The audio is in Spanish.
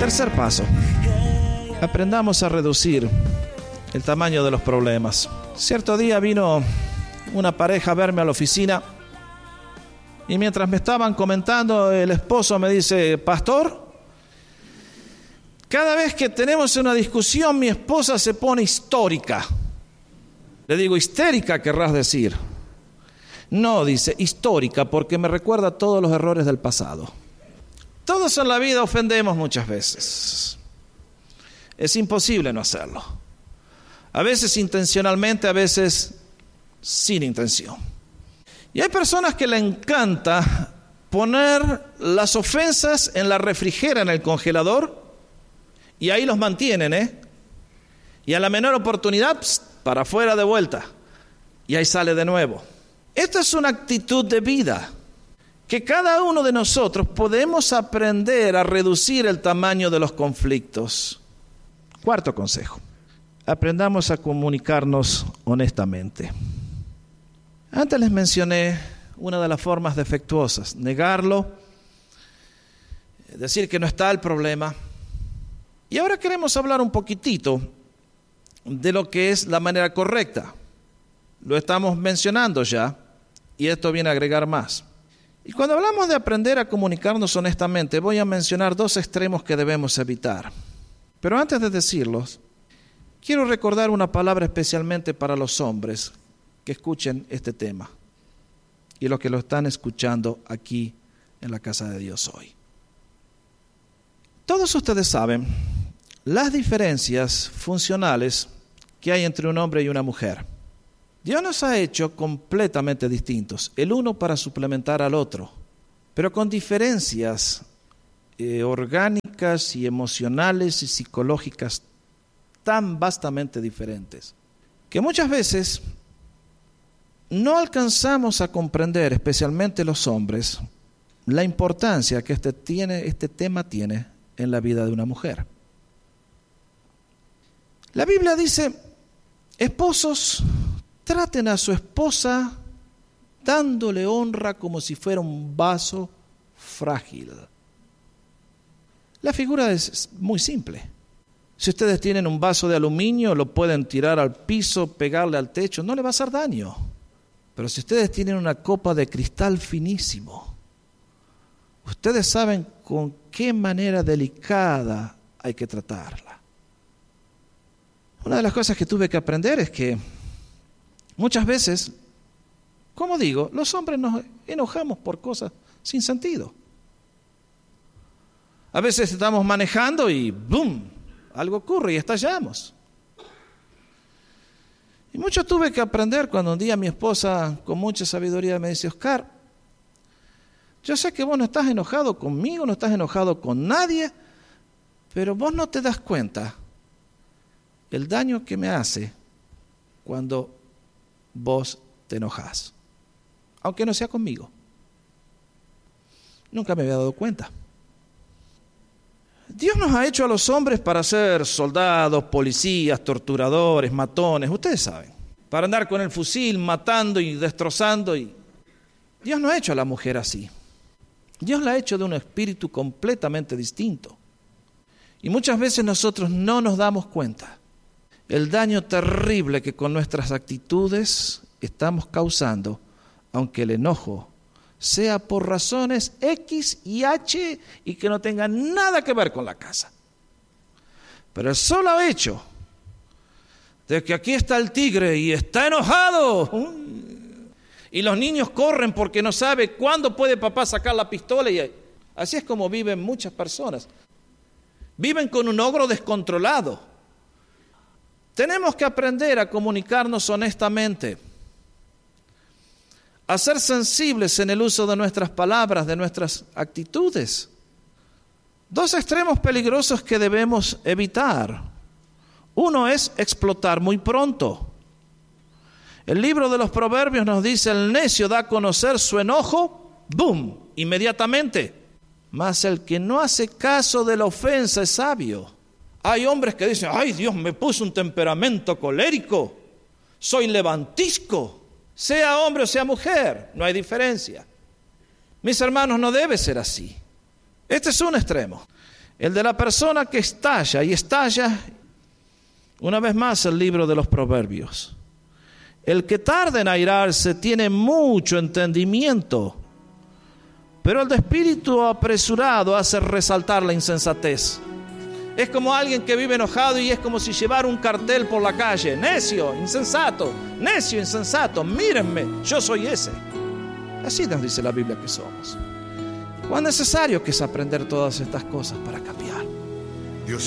Tercer paso. Aprendamos a reducir el tamaño de los problemas. Cierto día vino una pareja a verme a la oficina y mientras me estaban comentando, el esposo me dice: pastor, cada vez que tenemos una discusión mi esposa se pone histórica. Le digo: histérica querrás decir. No, dice, histórica, porque me recuerda todos los errores del pasado. Todos en la vida ofendemos muchas veces. Es imposible no hacerlo. A veces intencionalmente, a veces sin intención. Y hay personas que le encanta poner las ofensas en la refrigera, en el congelador, y ahí los mantienen, Y a la menor oportunidad, para afuera de vuelta. Y ahí sale de nuevo. Esta es una actitud de vida que cada uno de nosotros podemos aprender a reducir el tamaño de los conflictos. Cuarto consejo: aprendamos a comunicarnos honestamente. Antes les mencioné una de las formas defectuosas: negarlo, decir que no está el problema. Y ahora queremos hablar un poquitito de lo que es la manera correcta. Lo estamos mencionando ya, y esto viene a agregar más. Y cuando hablamos de aprender a comunicarnos honestamente, voy a mencionar dos extremos que debemos evitar. Pero antes de decirlos, quiero recordar una palabra especialmente para los hombres que escuchen este tema y los que lo están escuchando aquí en la casa de Dios hoy. Todos ustedes saben las diferencias funcionales que hay entre un hombre y una mujer. Dios nos ha hecho completamente distintos, el uno para suplementar al otro, pero con diferencias orgánicas y emocionales y psicológicas tan vastamente diferentes, que muchas veces no alcanzamos a comprender, especialmente los hombres, la importancia que este tema tiene en la vida de una mujer. La Biblia dice: esposos, traten a su esposa dándole honra como si fuera un vaso frágil. La figura es muy simple. Si ustedes tienen un vaso de aluminio, lo pueden tirar al piso, pegarle al techo, no le va a hacer daño. Pero si ustedes tienen una copa de cristal finísimo, ustedes saben con qué manera delicada hay que tratarla. Una de las cosas que tuve que aprender es que muchas veces, como digo, los hombres nos enojamos por cosas sin sentido. A veces estamos manejando y ¡boom!, algo ocurre y estallamos. Y mucho tuve que aprender cuando un día mi esposa, con mucha sabiduría, me dice: Oscar, yo sé que vos no estás enojado conmigo, no estás enojado con nadie, pero vos no te das cuenta el daño que me hace cuando vos te enojás, aunque no sea conmigo. Nunca me había dado cuenta. Dios nos ha hecho a los hombres para ser soldados, policías, torturadores, matones, ustedes saben, para andar con el fusil matando y destrozando. Y Dios no ha hecho a la mujer así. Dios la ha hecho de un espíritu completamente distinto. Y muchas veces nosotros no nos damos cuenta el daño terrible que con nuestras actitudes estamos causando, aunque el enojo sea por razones X y H y que no tengan nada que ver con la casa. Pero el solo hecho de que aquí está el tigre y está enojado, y los niños corren porque no sabe cuándo puede papá sacar la pistola, y así es como viven muchas personas. Viven con un ogro descontrolado. Tenemos que aprender a comunicarnos honestamente, a ser sensibles en el uso de nuestras palabras, de nuestras actitudes. Dos extremos peligrosos que debemos evitar. Uno es explotar muy pronto. El libro de los Proverbios nos dice: el necio da a conocer su enojo, ¡boom!, inmediatamente. Mas el que no hace caso de la ofensa es sabio. Hay hombres que dicen: ay, Dios me puso un temperamento colérico, soy levantisco. Sea hombre o sea mujer, no hay diferencia. Mis hermanos, no debe ser así. Este es un extremo. El de la persona que estalla y estalla, una vez más el libro de los Proverbios. El que tarda en airarse tiene mucho entendimiento, pero el de espíritu apresurado hace resaltar la insensatez. Es como alguien que vive enojado y es como si llevara un cartel por la calle: necio, insensato, mírenme, yo soy ese. Así nos dice la Biblia que somos. Cuán necesario que es aprender todas estas cosas para cambiar.